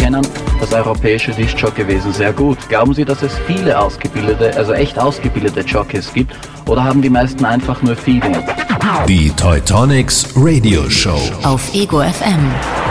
kennen das europäische Diskjockeywesen sehr gut. Glauben Sie, dass es viele ausgebildete, also echt ausgebildete Jockeys gibt? Oder haben die meisten einfach nur Feeling? Die Teutonics Radio Show auf Ego FM.